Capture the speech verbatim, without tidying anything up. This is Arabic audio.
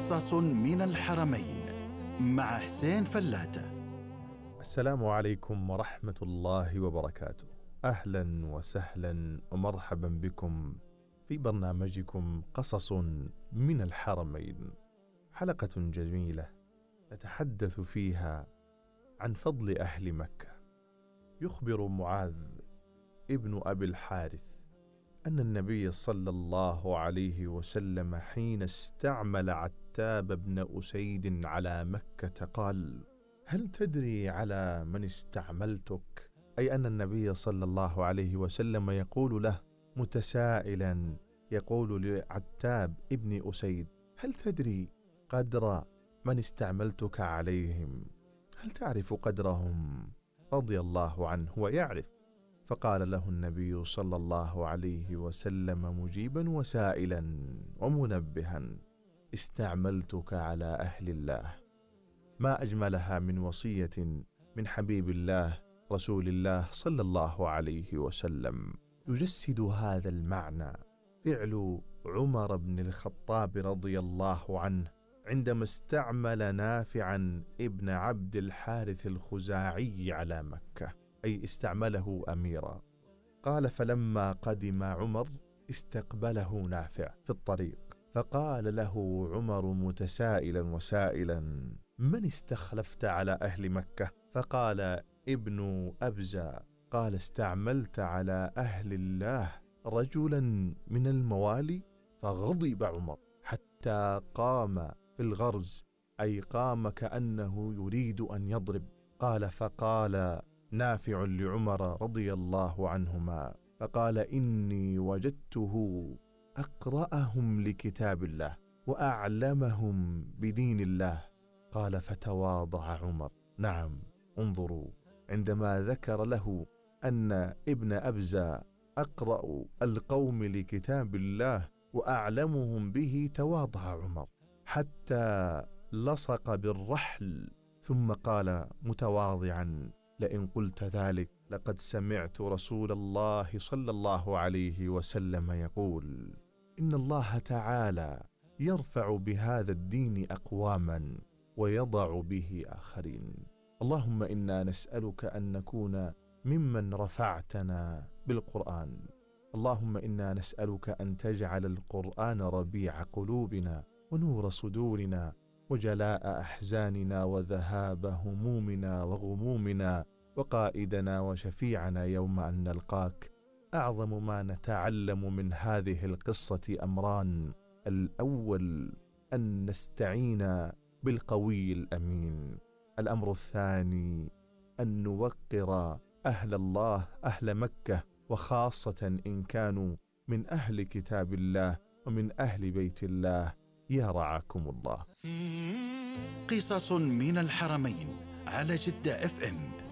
قصص من الحرمين مع حسين فلاتة. السلام عليكم ورحمة الله وبركاته. أهلا وسهلا ومرحبا بكم في برنامجكم قصص من الحرمين، حلقة جميلة نتحدث فيها عن فضل أهل مكة. يخبر معاذ ابن أبي الحارث أن النبي صلى الله عليه وسلم حين استعمل عتاب بن أسيد على مكة قال: هل تدري على من استعملتك؟ أي أن النبي صلى الله عليه وسلم يقول له متسائلا، يقول لعتاب ابن أسيد: هل تدري قدر من استعملتك عليهم؟ هل تعرف قدرهم؟ رضي الله عنه ويعرف. فقال له النبي صلى الله عليه وسلم مجيبا وسائلا ومنبها: استعملتك على أهل الله. ما أجملها من وصية من حبيب الله رسول الله صلى الله عليه وسلم. يجسد هذا المعنى فعل عمر بن الخطاب رضي الله عنه عندما استعمل نافعا ابن عبد الحارث الخزاعي على مكة، أي استعمله أميرا. قال: فلما قدم عمر استقبله نافع في الطريق، فقال له عمر متسائلا وسائلا: من استخلفت على أهل مكة؟ فقال ابن أبزة: قال: استعملت على أهل الله رجلا من الموالي. فغضب عمر حتى قام في الغرز، أي قام كأنه يريد أن يضرب. قال: فقال نافع لعمر رضي الله عنهما، فقال: إني وجدته أقرأهم لكتاب الله وأعلمهم بدين الله. قال: فتواضع عمر. نعم، انظروا، عندما ذكر له أن ابن أبزة أقرأ القوم لكتاب الله وأعلمهم به، تواضع عمر حتى لصق بالرحل، ثم قال متواضعا: لئن قلت ذلك لقد سمعت رسول الله صلى الله عليه وسلم يقول: إن الله تعالى يرفع بهذا الدين أقواما ويضع به آخرين. اللهم إنا نسألك أن نكون ممن رفعتنا بالقرآن. اللهم إنا نسألك أن تجعل القرآن ربيع قلوبنا ونور صدورنا وجلاء أحزاننا وذهاب همومنا وغمومنا وقائدنا وشفيعنا يوم أن نلقاك. أعظم ما نتعلم من هذه القصة أمران: الأول أن نستعين بالقوي الأمين، الأمر الثاني أن نوقر أهل الله، أهل مكة، وخاصة إن كانوا من أهل كتاب الله ومن أهل بيت الله. يا رعاكم الله. قصص من الحرمين على جدة اف ام.